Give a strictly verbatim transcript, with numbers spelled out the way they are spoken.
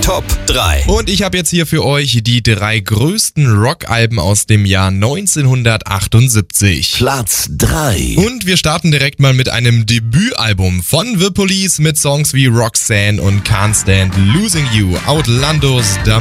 Top drei. Und ich habe jetzt hier für euch die drei größten Rockalben aus dem Jahr neunzehnhundertachtundsiebzig. Platz drei. Und wir starten direkt mal mit einem Debütalbum von The Police mit Songs wie Roxanne und Can't Stand Losing You, Outlandos,